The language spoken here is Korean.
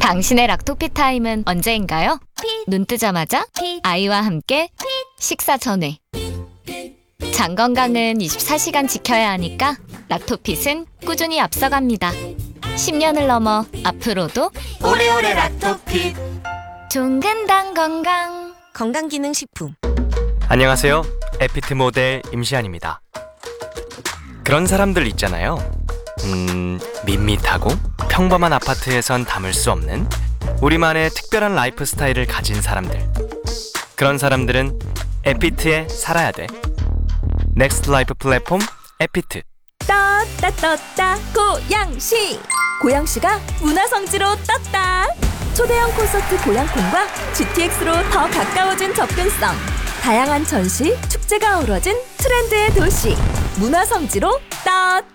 당신의 락토피 타임은 언제인가요? 눈 뜨자마자 아이와 함께 식사 전에. 장 건강은 24시간 지켜야 하니까 락토핏은 꾸준히 앞서갑니다. 10년을 넘어 앞으로도 오래오래 락토핏. 종근당 건강. 건강기능식품. 안녕하세요. 에피트 모델 임시안입니다. 그런 사람들 있잖아요. 밋밋하고 평범한 아파트에선 담을 수 없는 우리만의 특별한 라이프 스타일을 가진 사람들. 그런 사람들은 에피트에 살아야 돼. 넥스트 라이프 플랫폼 에피트. 떴다 고양시. 고양시가 문화성지로 떴다. 초대형 콘서트 고양콘과 GTX로 더 가까워진 접근성. 다양한 전시, 축제가 어우러진 트렌드의 도시 문화성지로 떴다.